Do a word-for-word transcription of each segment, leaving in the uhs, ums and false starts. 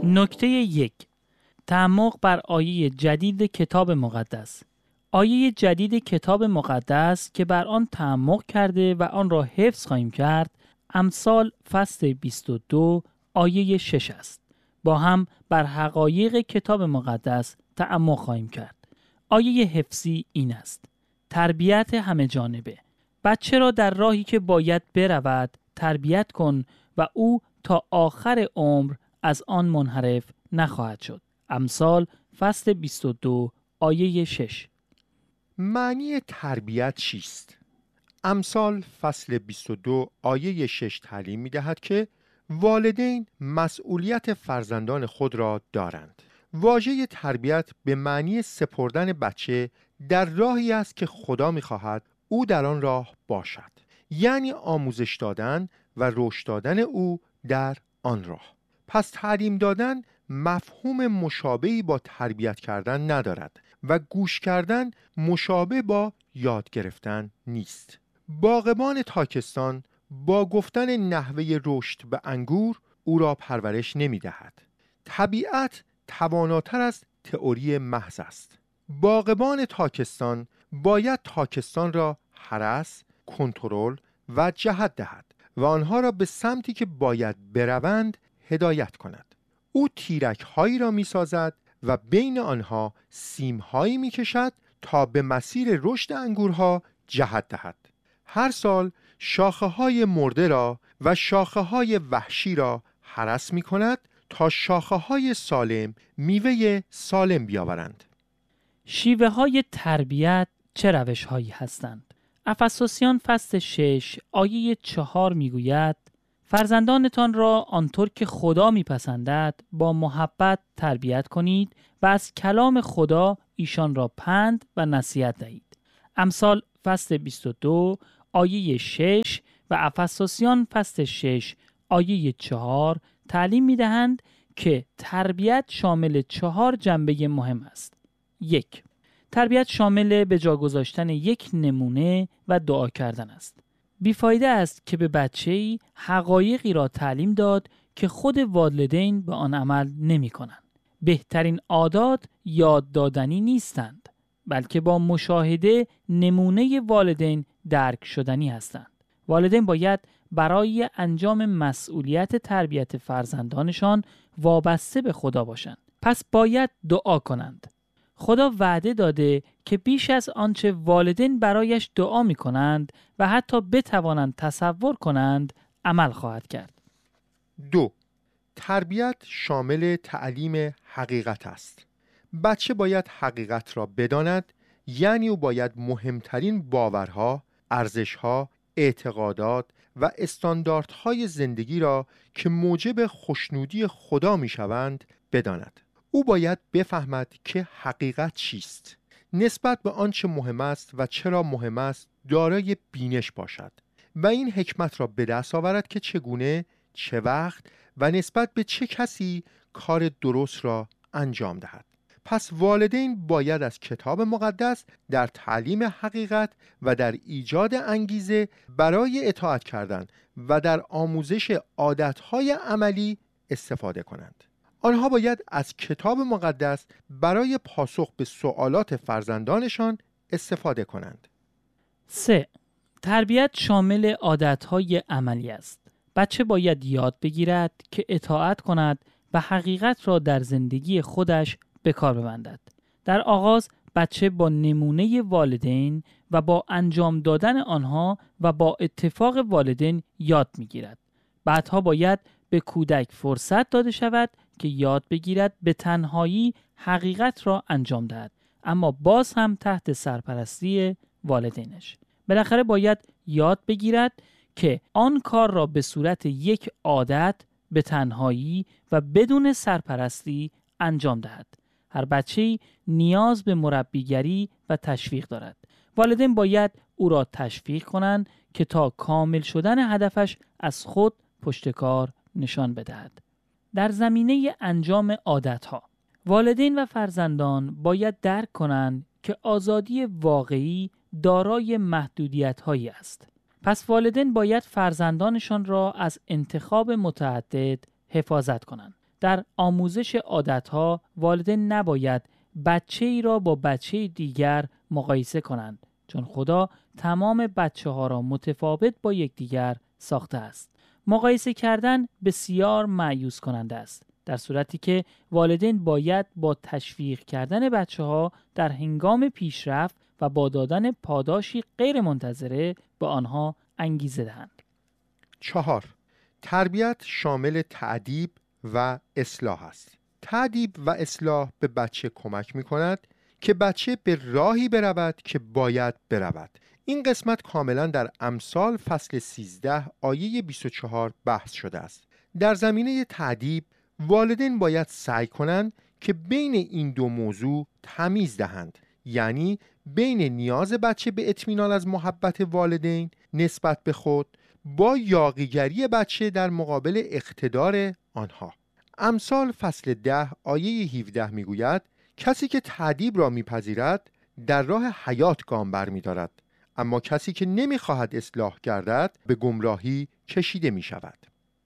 نکته یک، تعمق بر آیه جدید کتاب مقدس. آیه جدید کتاب مقدس که بر آن تعمق کرده و آن را حفظ خواهیم کرد، امثال فصل بیست و دو آیه شش است. با هم بر حقایق کتاب مقدس تعمق خواهیم کرد. آیه حفظی این است: تربیت همه جانبه. بچه را در راهی که باید برود تربیت کن و او تا آخر عمر از آن منحرف نخواهد شد. امثال فصل بیست و دو آیه شش. معنی تربیت چیست؟ امثال فصل بیست و دو آیه شش تعلیم می دهد که والدین مسئولیت فرزندان خود را دارند. واژه تربیت به معنی سپردن بچه در راهی است که خدا می خواهد او در آن راه باشد، یعنی آموزش دادن و رشد دادن او در آن راه. پس تعلیم دادن مفهوم مشابهی با تربیت کردن ندارد و گوش کردن مشابه با یاد گرفتن نیست. باغبان تاکستان با گفتن نحوه رشد به انگور او را پرورش نمی دهد. طبیعت تواناتر از تئوری محض است. باغبان تاکستان باید تاکستان را هرس، کنترل و جهت دهد و آنها را به سمتی که باید بروند هدایت کند. او تیرک هایی را می سازد و بین آنها سیم هایی می کشد تا به مسیر رشد انگورها جهت دهد. هر سال شاخه های مرده را و شاخه های وحشی را هرس می کند تا شاخه های سالم میوه سالم بیاورند. شیوه های تربیت چه روش هایی هستند؟ افسوسیان فصل شش آیه چهار می گوید: فرزندانتان را آنطور که خدا میپسندد با محبت تربیت کنید و از کلام خدا ایشان را پند و نصیحت دهید. امثال فصل بیست و دو آیه شش و افسوسیان فصل شش آیه چهار تعلیم میدهند که تربیت شامل چهار جنبه مهم است. یک، تربیت شامل به جا گذاشتن یک نمونه و دعا کردن است. بیفایده است که به بچه‌ای حقایقی را تعلیم داد که خود والدین به آن عمل نمی کنند. بهترین عادات یاد دادنی نیستند، بلکه با مشاهده نمونه والدین درک شدنی هستند. والدین باید برای انجام مسئولیت تربیت فرزندانشان وابسته به خدا باشند. پس باید دعا کنند. خدا وعده داده که بیش از آنچه والدین برایش دعا می کنند و حتی بتوانند تصور کنند عمل خواهد کرد. دو، تربیت شامل تعلیم حقیقت است. بچه باید حقیقت را بداند، یعنی او باید مهمترین باورها، ارزشها، اعتقادات و استانداردهای زندگی را که موجب خوشنودی خدا می شوند بداند. او باید بفهمد که حقیقت چیست، نسبت به آنچه مهم است و چرا مهم است دارای بینش باشد و این حکمت را به دست آورد که چگونه، چه وقت و نسبت به چه کسی کار درست را انجام دهد. پس والدین باید از کتاب مقدس در تعلیم حقیقت و در ایجاد انگیزه برای اطاعت کردن و در آموزش عادتهای عملی استفاده کنند. آنها باید از کتاب مقدس برای پاسخ به سوالات فرزندانشان استفاده کنند. سه، تربیت شامل عادتهای عملی است. بچه باید یاد بگیرد که اطاعت کند و حقیقت را در زندگی خودش به کار ببندد. در آغاز بچه با نمونه والدین و با انجام دادن آنها و با اتفاق والدین یاد میگیرد. بعدها باید به کودک فرصت داده شود که یاد بگیرد به تنهایی حقیقت را انجام دهد، اما باز هم تحت سرپرستی والدینش. بالاخره باید یاد بگیرد که آن کار را به صورت یک عادت به تنهایی و بدون سرپرستی انجام دهد. هر بچه‌ای نیاز به مربیگری و تشویق دارد. والدین باید او را تشویق کنند که تا کامل شدن هدفش از خود پشتکار نشان بدهد. در زمینه انجام عادتها، والدین و فرزندان باید درک کنند که آزادی واقعی دارای محدودیت‌هایی است. پس والدین باید فرزندانشان را از انتخاب متعدد حفاظت کنند. در آموزش عادتها والدین نباید بچه ای را با بچه دیگر مقایسه کنند، چون خدا تمام بچه ها را متفاوت با یکدیگر ساخته است. مقایسه کردن بسیار مایوس کننده است، در صورتی که والدین باید با تشویق کردن بچه ها در هنگام پیشرفت و با دادن پاداشی غیر منتظره به آنها انگیزه دهند. چهار، تربیت شامل تأدیب و اصلاح است. تأدیب و اصلاح به بچه کمک می کند که بچه به راهی برود که باید برود. این قسمت کاملا در امثال فصل سیزده آیه بیست و چهار بحث شده است. در زمینه تأدیب والدین باید سعی کنند که بین این دو موضوع تمیز دهند، یعنی بین نیاز بچه به اطمینان از محبت والدین نسبت به خود با یاغیگری بچه در مقابل اقتدار آنها. امثال فصل ده آیه هفده میگوید کسی که تأدیب را میپذیرد در راه حیات گام برمی‌دارد، اما کسی که نمیخواهد اصلاح گردد به گمراهی کشیده میشود.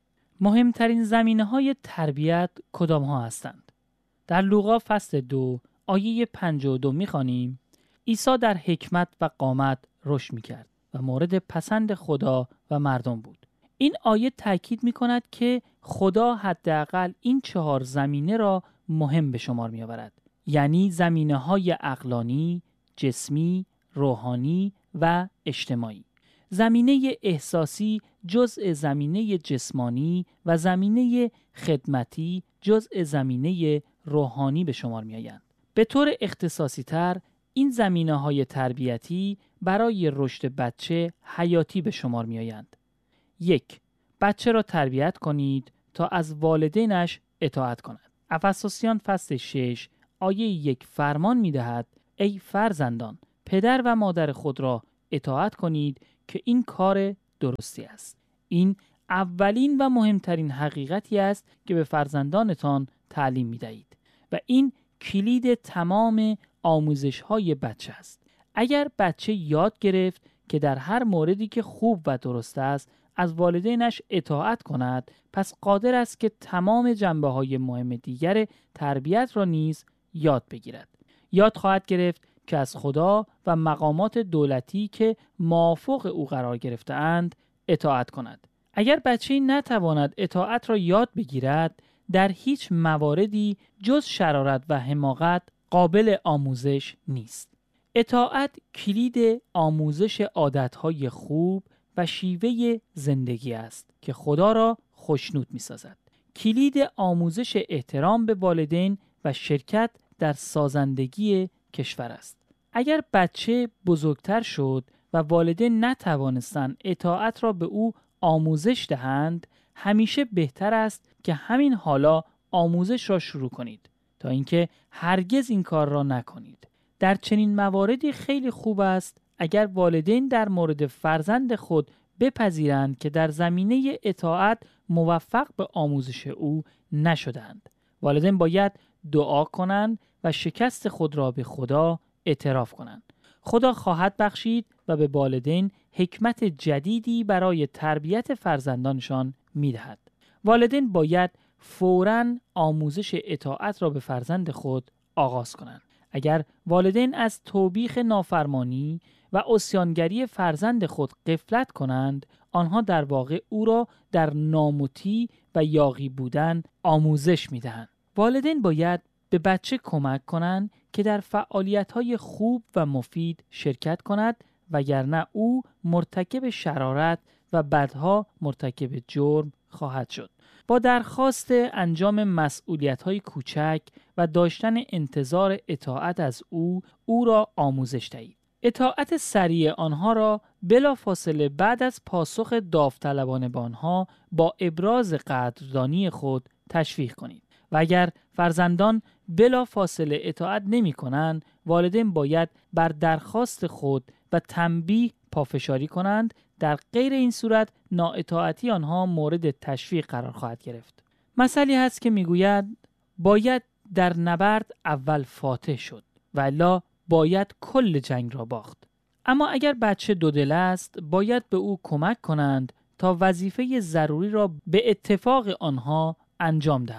مهمترین زمینه‌های تربیت کدام ها هستند؟ در لوقا فصل دو آیه پنجاه و دو می‌خوانیم عیسی در حکمت و قامت رشد می‌کرد و مورد پسند خدا و مردم بود. این آیه تاکید می‌کند که خدا حداقل این چهار زمینه را مهم به شمار می‌آورد، یعنی زمینه‌های عقلانی، جسمی، روحانی و اجتماعی. زمینه احساسی جزء زمینه جسمانی و زمینه خدمتی جزء زمینه روحانی به شمار می‌آیند. به طور اختصاصی تر این زمینه‌های تربیتی برای رشد بچه حیاتی به شمار می‌آیند. یک، بچه را تربیت کنید تا از والدینش اطاعت کند. افسوسیان فصل شش آیه یک فرمان می‌دهد ای فرزندان پدر و مادر خود را اطاعت کنید که این کار درستی است. این اولین و مهمترین حقیقتی است که به فرزندانتان تعلیم می‌دهید و این کلید تمام آموزش‌های بچه است. اگر بچه یاد گرفت که در هر موردی که خوب و درست است از والدینش اطاعت کند، پس قادر است که تمام جنبه‌های مهم دیگر تربیت را نیز یاد بگیرد. یاد خواهد گرفت که از خدا و مقامات دولتی که موافق او قرار گرفته‌اند اطاعت کند. اگر بچه‌ای نتواند اطاعت را یاد بگیرد، در هیچ مواردی جز شرارت و حماقت قابل آموزش نیست. اطاعت کلید آموزش عادت‌های خوب و شیوه زندگی است که خدا را خوشنود می‌سازد. کلید آموزش احترام به والدین و شرکت در سازندگی کشور است. اگر بچه بزرگتر شد و والدین نتوانستند اطاعت را به او آموزش دهند، همیشه بهتر است که همین حالا آموزش را شروع کنید تا اینکه هرگز این کار را نکنید. در چنین مواردی خیلی خوب است اگر والدین در مورد فرزند خود بپذیرند که در زمینه اطاعت موفق به آموزش او نشدند. والدین باید دعا کنند و شکست خود را به خدا اعتراف کنند. خدا خواهد بخشید و به والدین حکمت جدیدی برای تربیت فرزندانشان می‌دهد. والدین باید فوراً آموزش اطاعت را به فرزند خود آغاز کنند. اگر والدین از توبیخ نافرمانی و عصیانگری فرزند خود غفلت کنند، آنها در واقع او را در نامطیع و یاغی بودن آموزش می‌دهند. والدین باید به بچه کمک کنند که در فعالیت‌های خوب و مفید شرکت کند، وگرنه او مرتکب شرارت و بعدها مرتکب جرم خواهد شد. با درخواست انجام مسئولیت‌های کوچک و داشتن انتظار اطاعت از او، او را آموزش دهید. اطاعت سریع آنها را بلافاصله بعد از پاسخ داوطلبانه به آنها با ابراز قدردانی خود تشویق کنید. و اگر فرزندان بلافاصله اطاعت نمی کنند، والدین باید بر درخواست خود و تنبیه پافشاری کنند. در غیر این صورت نااطاعتی آنها مورد تشویق قرار خواهد گرفت. مثلی هست که میگوید باید در نبرد اول فاتح شد و الا باید کل جنگ را باخت. اما اگر بچه دودل است، باید به او کمک کنند تا وظیفه ضروری را به اتفاق آنها انجام دهد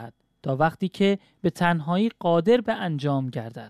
تا وقتی که به تنهایی قادر به انجام گردد.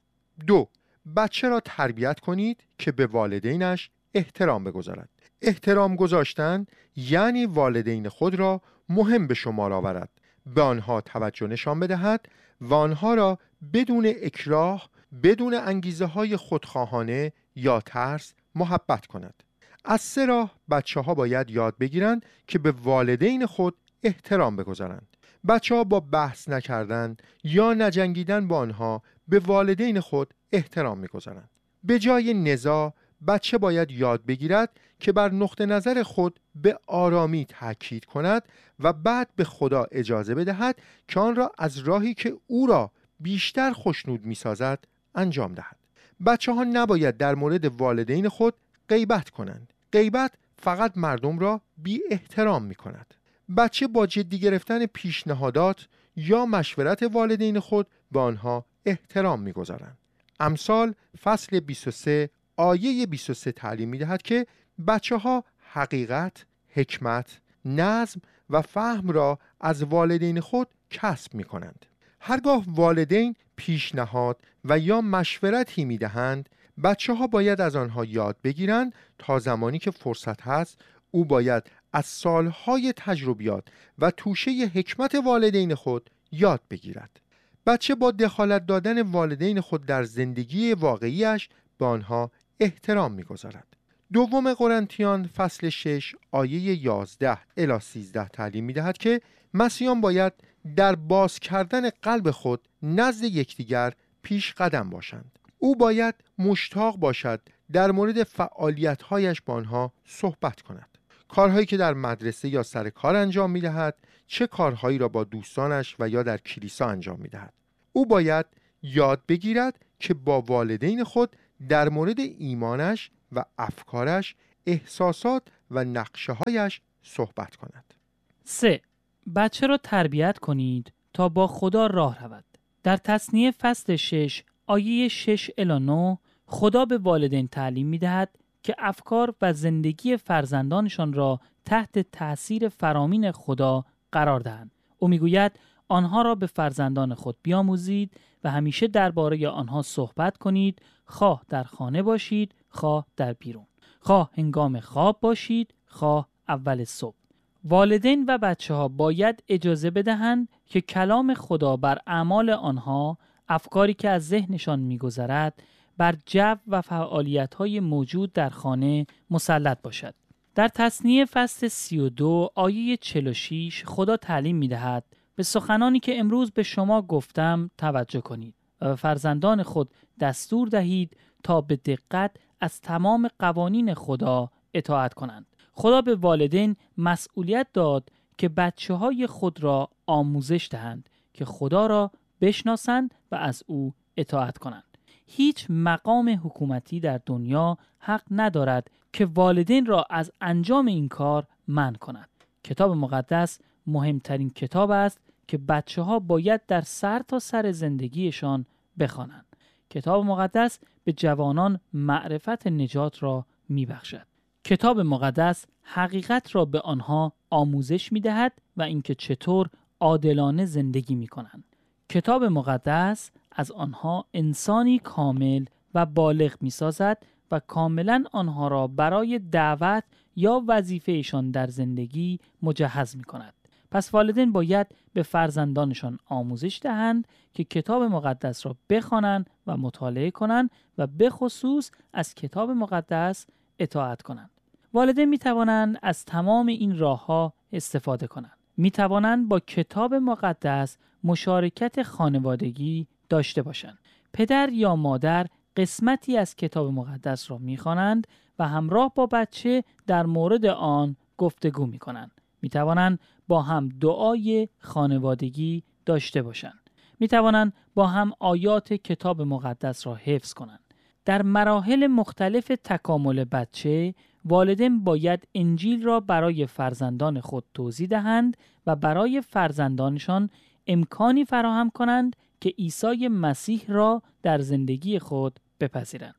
دو، بچه را تربیت کنید که به والدینش احترام بگذارد. احترام گذاشتن یعنی والدین خود را مهم به شمار آورد، به آنها توجه نشان بدهد و آنها را بدون اکراه، بدون انگیزه های خودخواهانه یا ترس محبت کند. از سه راه بچه ها باید یاد بگیرند که به والدین خود احترام بگذارند. بچه ها با بحث نکردن یا نجنگیدن با آنها به والدین خود احترام میگذارند. به جای نزاع بچه باید یاد بگیرد که بر نقطه نظر خود به آرامی تاکید کند و بعد به خدا اجازه بدهد که آن را از راهی که او را بیشتر خوشنود می‌سازد انجام دهد. بچه ها نباید در مورد والدین خود غیبت کنند. غیبت فقط مردم را بی احترام می کند. بچه با جدی گرفتن پیشنهادات یا مشورت والدین خود به آنها احترام می گذارند. امثال فصل بیست و سه آیه بیست و سه تعلیم می دهد که بچه ها حقیقت، حکمت، نظم و فهم را از والدین خود کسب می کنند. هرگاه والدین پیشنهاد و یا مشورتی می دهند، بچه ها باید از آنها یاد بگیرند تا زمانی که فرصت هست او باید از سالهای تجربیات و توشه حکمت والدین خود یاد بگیرد. بچه با دخالت دادن والدین خود در زندگی واقعیش به آنها احترام می‌گذارد. دوم قرنتیان فصل شش آیه یازده الی سیزده تعلیم می‌دهد که مسیحیان باید در باز کردن قلب خود نزد یکدیگر پیش قدم باشند. او باید مشتاق باشد در مورد فعالیت‌هایش با آنها صحبت کند. کارهایی که در مدرسه یا سر کار انجام می‌دهد، چه کارهایی را با دوستانش و یا در کلیسا انجام می‌دهد. او باید یاد بگیرد که با والدین خود در مورد ایمانش و افکارش، احساسات و نقشه‌هایش صحبت کند. سه. بچه را تربیت کنید تا با خدا راه رود. در تثنیه فصل شش آیه شش الی نه خدا به والدین تعلیم می‌دهد که افکار و زندگی فرزندانشان را تحت تأثیر فرامین خدا قرار دهند. او میگوید آنها را به فرزندان خود بیاموزید و همیشه درباره آنها صحبت کنید، خواه در خانه باشید، خواه در بیرون، خواه هنگام خواب باشید، خواه اول صبح. والدین و بچه ها باید اجازه بدهند که کلام خدا بر اعمال آنها، افکاری که از ذهنشان میگذرد، بر جو و فعالیت‌های موجود در خانه مسلط باشد. در تثنیه فصل سی و دو آیه چهل و شش خدا تعلیم می‌دهد به سخنانی که امروز به شما گفتم توجه کنید و به فرزندان خود دستور دهید تا به دقت از تمام قوانین خدا اطاعت کنند. خدا به والدین مسئولیت داد که بچه‌های خود را آموزش دهند که خدا را بشناسند و از او اطاعت کنند. هیچ مقام حکومتی در دنیا حق ندارد که والدین را از انجام این کار منع کند. کتاب مقدس مهمترین کتاب است که بچه ها باید در سر تا سر زندگیشان بخوانند. کتاب مقدس به جوانان معرفت نجات را می بخشد. کتاب مقدس حقیقت را به آنها آموزش می دهد و اینکه چطور عادلانه زندگی می کنند. کتاب مقدس از آنها انسانی کامل و بالغ می سازد و کاملا آنها را برای دعوت یا وظیفهشان در زندگی مجهز می کند. پس والدین باید به فرزندانشان آموزش دهند که کتاب مقدس را بخوانند و مطالعه کنند و به خصوص از کتاب مقدس اطاعت کنند. والدین می توانند از تمام این راه‌ها استفاده کنند. می توانند با کتاب مقدس مشارکت خانوادگی داشته باشند. پدر یا مادر قسمتی از کتاب مقدس را می خوانند و همراه با بچه در مورد آن گفتگو می کنند. می توانند با هم دعای خانوادگی داشته باشند. می توانند با هم آیات کتاب مقدس را حفظ کنند. در مراحل مختلف تکامل بچه، والدین باید انجیل را برای فرزندان خود توضیح دهند و برای فرزندانشان امکانی فراهم کنند که عیسی مسیح را در زندگی خود بپذیرند.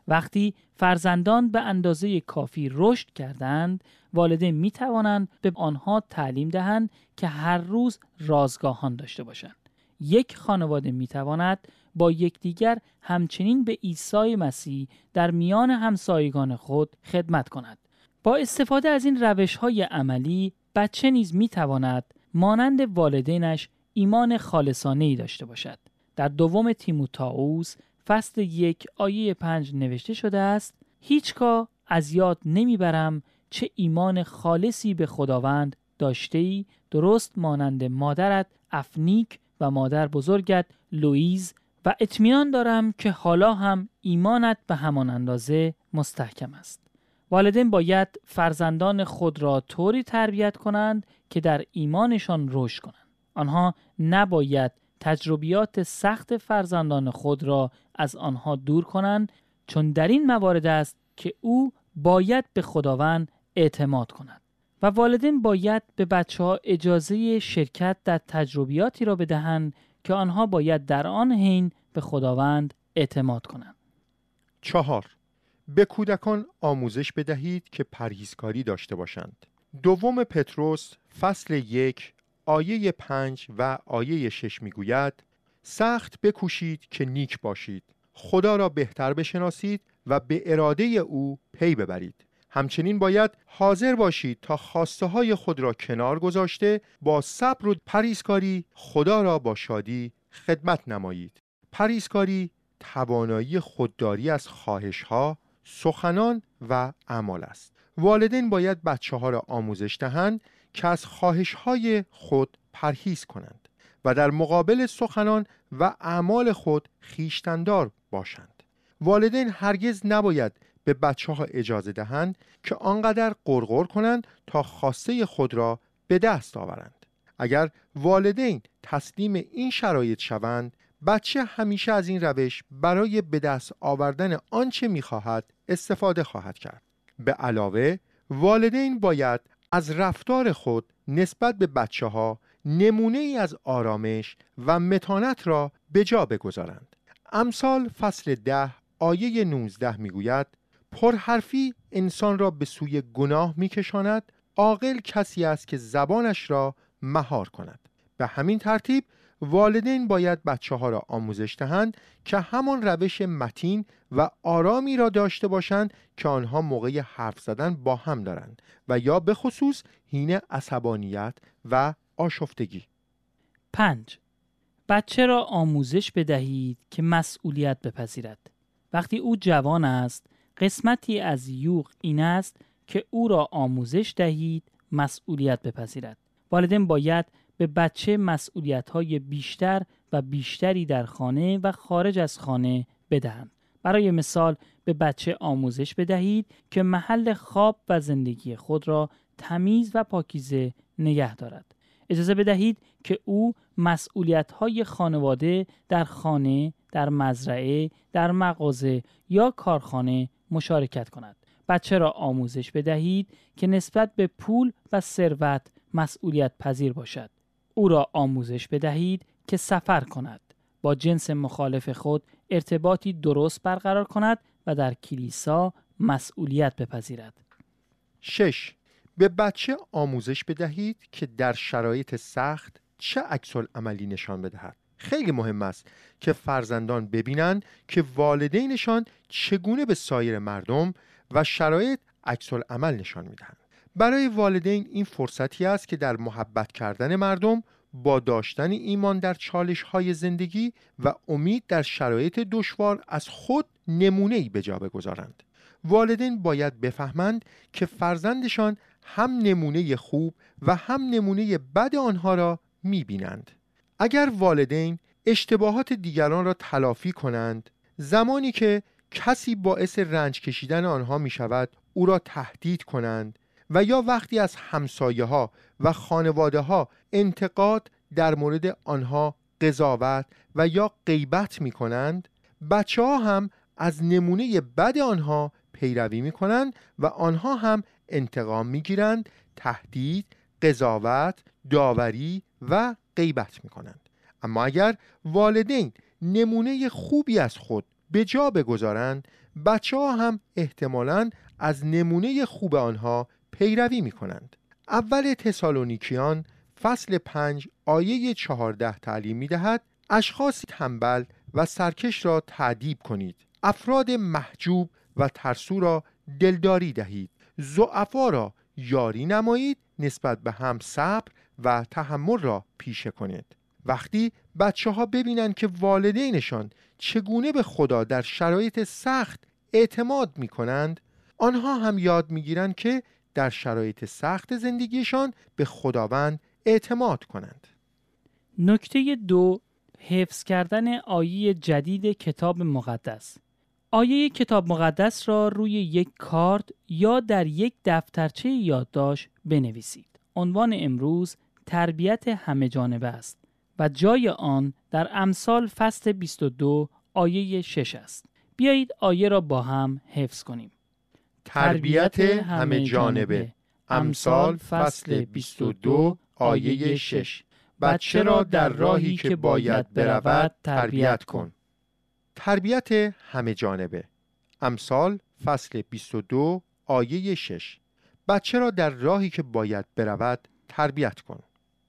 وقتی فرزندان به اندازه کافی رشد کردند، والدین می توانند به آنها تعلیم دهند که هر روز رازگاهان داشته باشند. یک خانواده می تواند با یکدیگر همچنین به عیسی مسیح در میان همسایگان خود خدمت کند. با استفاده از این روش‌های عملی، بچه نیز می تواند مانند والدینش ایمان خالصانه‌ای داشته باشد. در دوم تیموتائوس فصل یک آیه پنج نوشته شده است: هیچگاه از یاد نمیبرم چه ایمان خالصی به خداوند داشته‌ای، درست مانند مادرت افنیک و مادر بزرگت لوئیز، و اطمینان دارم که حالا هم ایمانت به همان اندازه مستحکم است. والدین باید فرزندان خود را طوری تربیت کنند که در ایمانشان رشد کنند. آنها نباید تجربیات سخت فرزندان خود را از آنها دور کنند، چون در این موارد است که او باید به خداوند اعتماد کند. و والدین باید به بچه‌ها اجازه شرکت در تجربیاتی را بدهند که آنها باید در آن حین به خداوند اعتماد کنند. چهار، به کودکان آموزش بدهید که پرهیزکاری داشته باشند. دوم پتروس فصل یک آیه پنج و آیه شش میگوید: سخت بکوشید که نیک باشید، خدا را بهتر بشناسید و به اراده او پی ببرید. همچنین باید حاضر باشید تا خواسته های خود را کنار گذاشته با صبر و پرهیزکاری خدا را با شادی خدمت نمایید. پرهیزکاری توانایی خودداری از خواهش ها، سخنان و اعمال است. والدین باید بچه ها را آموزش دهند که از خواهش های خود پرهیز کنند و در مقابل سخنان و اعمال خود خویشتن‌دار باشند. والدین هرگز نباید به بچه ها اجازه دهند که آنقدر غرغر کنند تا خواسته خود را به دست آورند. اگر والدین تسلیم این شرایط شوند، بچه همیشه از این روش برای به دست آوردن آنچه می‌خواهد استفاده خواهد کرد. به علاوه، والدین باید از رفتار خود نسبت به بچه ها نمونه ای از آرامش و متانت را به جا بگذارند. امثال فصل ده آیه نوزده میگوید: پرحرفی انسان را به سوی گناه میکشاند، عاقل کسی است که زبانش را مهار کند. به همین ترتیب والدین باید بچه ها را آموزش دهند که همان روش متین و آرامی را داشته باشند که آنها موقع حرف زدن با هم دارند و یا به خصوص حین عصبانیت و آشفتگی. پنج، بچه را آموزش بدهید که مسئولیت بپذیرد. وقتی او جوان است، قسمتی از یوغ این است که او را آموزش دهید مسئولیت بپذیرد. والدین باید به بچه مسئولیت‌های بیشتر و بیشتری در خانه و خارج از خانه بدهند. برای مثال به بچه آموزش بدهید که محل خواب و زندگی خود را تمیز و پاکیزه نگه دارد. اجازه بدهید که او مسئولیت‌های خانواده در خانه، در مزرعه، در مغازه یا کارخانه مشارکت کند. بچه را آموزش بدهید که نسبت به پول و ثروت مسئولیت پذیر باشد. او را آموزش بدهید که سفر کند، با جنس مخالف خود ارتباطی درست برقرار کند و در کلیسا مسئولیت بپذیرد. شش، به بچه آموزش بدهید که در شرایط سخت چه عکس‌العملی نشان بدهد. خیلی مهم است که فرزندان ببینند که والدینشان چگونه به سایر مردم و شرایط عکس‌العمل نشان میدهند. برای والدین این فرصتی است که در محبت کردن مردم با داشتن ایمان در چالش‌های زندگی و امید در شرایط دشوار از خود نمونه‌ای به جا بگذارند. والدین باید بفهمند که فرزندشان هم نمونه خوب و هم نمونه بد آنها را می‌بینند. اگر والدین اشتباهات دیگران را تلافی کنند، زمانی که کسی باعث رنج کشیدن آنها می‌شود، او را تهدید کنند و یا وقتی از همسایه‌ها و خانواده‌ها انتقاد در مورد آنها قضاوت و یا غیبت می‌کنند، بچه‌ها هم از نمونه بد آنها پیروی می‌کنند و آنها هم انتقام می‌گیرند، تهدید، قضاوت، داوری و غیبت می‌کنند. اما اگر والدین نمونه خوبی از خود به جا بگذارند، بچه ها هم احتمالاً از نمونه خوب آنها پیروی می کنند. اول تسالونیکیان فصل پنج آیه چهارده تعلیم می دهد: اشخاص تنبل و سرکش را تأدیب کنید، افراد محجوب و ترسو را دلداری دهید، ضعفا را یاری نمایید، نسبت به هم صبر و تحمل را پیشه کنید. وقتی بچه ها ببینند که والدینشان چگونه به خدا در شرایط سخت اعتماد می کنند، آنها هم یاد می گیرند که در شرایط سخت زندگیشان به خداوند اعتماد کنند. نکته دو، حفظ کردن آیه جدید کتاب مقدس. آیه کتاب مقدس را روی یک کارت یا در یک دفترچه یادداشت بنویسید. عنوان امروز تربیت همه جانبه است و جای آن در امثال فصل بیست و دو آیه شش است. بیایید آیه را با هم حفظ کنیم. تربیت همه جانبه، امثال فصل بیست و دو آیه شش. بچه را در راهی که باید برود تربیت کن. تربیت همه جانبه، امثال فصل بیست و دو آیه شش. بچه را در راهی که باید برود تربیت کن.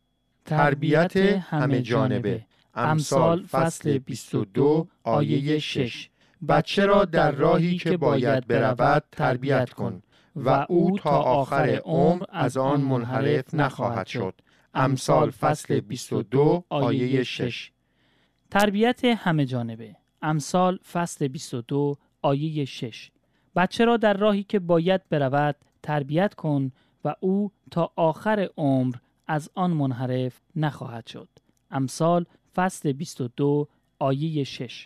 تربیت همه جانبه، امثال فصل بیست و دو آیه شش. بچه را در راهی که باید برود تربیت کن و او تا آخر عمر از آن منحرف نخواهد شد. امثال فصل بیست و دو آیه شش. تربیت همه جانبه، امثال فصل بیست و دو آیه شش. بچه را در راهی که باید برود تربیت کن و او تا آخر عمر از آن منحرف نخواهد شد. امثال فصل بیست و دو آیه شش.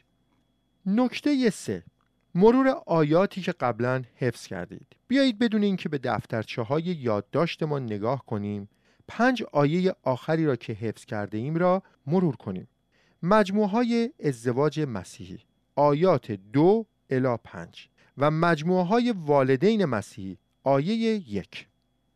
نکته سه، مرور آیاتی که قبلا حفظ کردید. بیایید بدون اینکه به دفترچه های یادداشتمان نگاه کنیم، پنج آیه آخری را که حفظ کرده ایم را مرور کنیم. مجموعه های ازدواج مسیحی، آیات دو الی پنج و مجموعه های والدین مسیحی، آیه یک.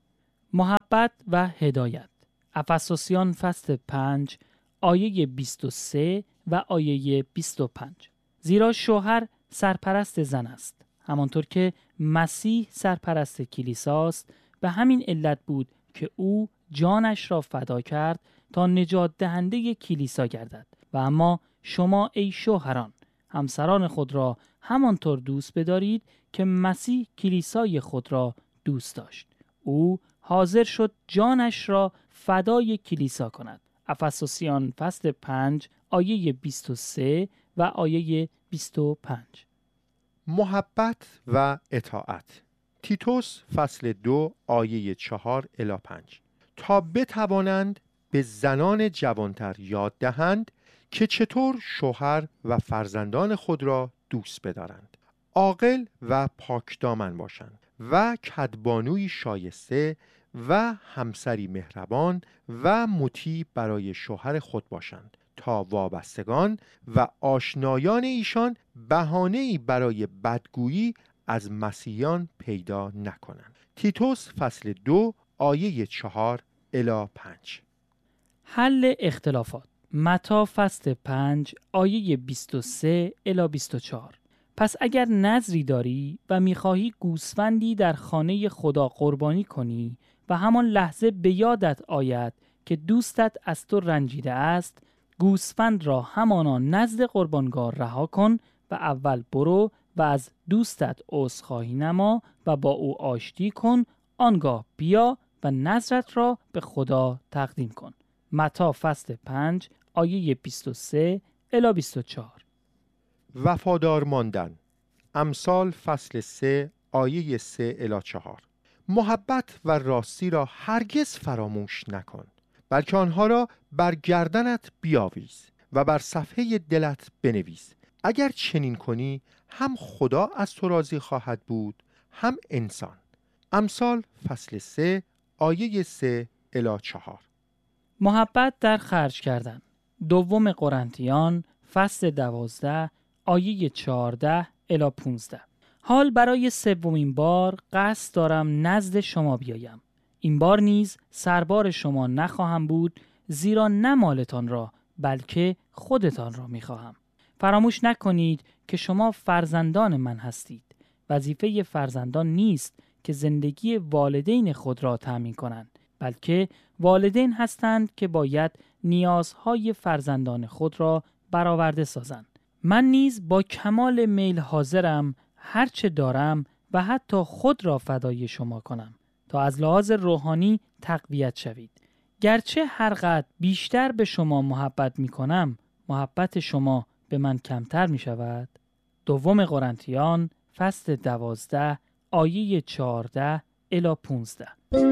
محبت و هدایت، افسوسیان فصل پنج آیه بیست و سه و آیه بیست و پنج. زیرا شوهر سرپرست زن است، همانطور که مسیح سرپرست کلیساست. به همین علت بود که او جانش را فدا کرد تا نجات دهنده کلیسا گردد. و اما شما ای شوهران، همسران خود را همانطور دوست بدارید که مسیح کلیسای خود را دوست داشت. او حاضر شد جانش را فدای کلیسا کند. افسوسیان فصل پنج آیه بیست و سه و آیه بیست و پنج. محبت و اطاعت، تیتوس فصل دو آیه چهار الی پنج. تا بتوانند به زنان جوانتر یاد دهند که چطور شوهر و فرزندان خود را دوست بدارند، عاقل و پاکدامن باشند و کدبانوی شایسته و همسری مهربان و مطیع برای شوهر خود باشند، تا وابستگان و آشنایان ایشان بهانه‌ای برای بدگویی از مسیحیان پیدا نکنند. تیتوس فصل دو آیه چهار الی پنج. حل اختلافات، متی فصل پنج آیه بیست و سه الی بیست و چهار. پس اگر نذری داری و میخواهی گوسفندی در خانه خدا قربانی کنی و همان لحظه به یادت آید که دوستت از تو رنجیده است، گوسفند را همانا نزد قربانگاه رها کن و اول برو و از دوستت عذرخواهی نما و با او آشتی کن، آنگاه بیا و نذرت را به خدا تقدیم کن. متی فصل پنج آیه بیست و سه الی بیست و چهار. وفادار ماندن، امثال فصل سه آیه سه الی چهار. محبت و راستی را هرگز فراموش نکن، بلکه آنها را بر گردنت بیاویز و بر صفحه دلت بنویس. اگر چنین کنی هم خدا از تو راضی خواهد بود هم انسان. امثال فصل سه آیه سه الی چهار. محبت در خرج کردن، دوم قرنتیان فصل دوازده آیه چهارده الی پانزده. حال برای سومین بار قصد دارم نزد شما بیایم. این بار نیز سربار شما نخواهم بود، زیرا نه مالتان را بلکه خودتان را میخواهم. فراموش نکنید که شما فرزندان من هستید. وظیفه فرزندان نیست که زندگی والدین خود را تأمین کنند، بلکه والدین هستند که باید نیازهای فرزندان خود را برآورده سازند. من نیز با کمال میل حاضرم هرچه دارم و حتی خود را فدای شما کنم تا از لحاظ روحانی تقویت شوید. گرچه هر قدر بیشتر به شما محبت می کنم، محبت شما به من کمتر می شود. دوم قرنتیان فصل دوازده آیه چهارده الی پونزده.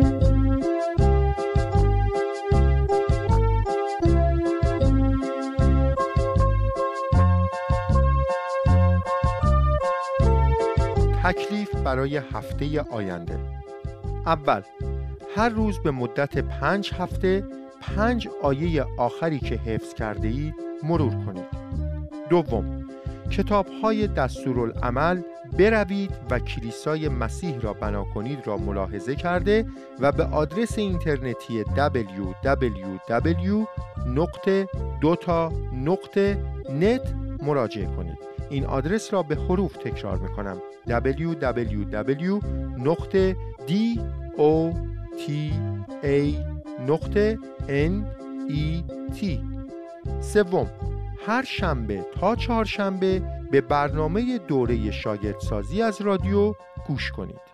تکلیف برای هفته آینده. اول، هر روز به مدت پنج هفته پنج آیه آخری که حفظ کرده اید مرور کنید. دوم، کتاب‌های دستورالعمل بروید و کلیسای مسیح را بنا کنید را ملاحظه کرده و به آدرس اینترنتی دبلیو دبلیو دبلیو نقطه دوتا نقطه نت مراجعه کنید. این آدرس را به حروف تکرار می‌کنم: دبلیو دبلیو دبلیو نقطه دوتا نقطه نت. سوم، هر شنبه تا چهارشنبه به برنامه دوره شاگردسازی از رادیو گوش کنید.